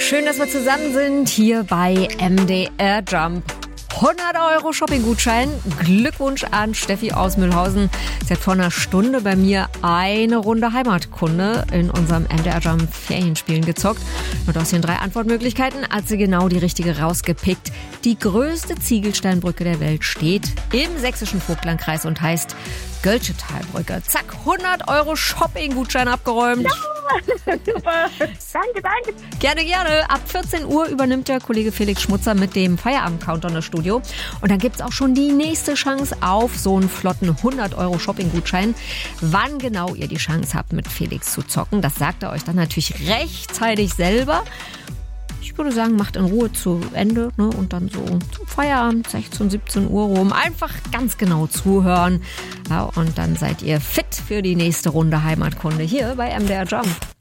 Schön, dass wir zusammen sind hier bei MDR Jump. 100 € Shopping-Gutschein. Glückwunsch an Steffi aus Mühlhausen. Sie hat vor einer Stunde bei mir eine Runde Heimatkunde in unserem MDR Jump Ferienspielen gezockt. Und aus den 3 Antwortmöglichkeiten hat sie genau die richtige rausgepickt. Die größte Ziegelsteinbrücke der Welt steht im sächsischen Vogtlandkreis und heißt Göltsche-Talbrücke. Zack, 100 € Shopping-Gutschein abgeräumt. Ja, super. Danke. Gerne. Ab 14 Uhr übernimmt der Kollege Felix Schmutzer mit dem Feierabend-Countdown das Studio. Und dann gibt's auch schon die nächste Chance auf so einen flotten 100 € Shopping-Gutschein. Wann genau ihr die Chance habt, mit Felix zu zocken, das sagt er euch dann natürlich rechtzeitig selber. Ich würde sagen, macht in Ruhe zu Ende, ne? Und dann so zum Feierabend, 16, 17 Uhr rum. Einfach ganz genau zuhören. Ja, und dann seid ihr fit für die nächste Runde Heimatkunde hier bei MDR Jump.